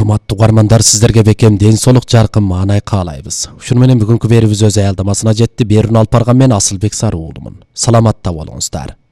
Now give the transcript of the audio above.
Урматтуу угармандар, сиздерге бекем ден соолук, жаркын маанай каалайбыз. Ушуну менен бүгүнкү берүүбүз өз аялдамасына жетти. Берүүнү алып барган мен Асылбек Сарыуулумун. Саламатта болуңуздар.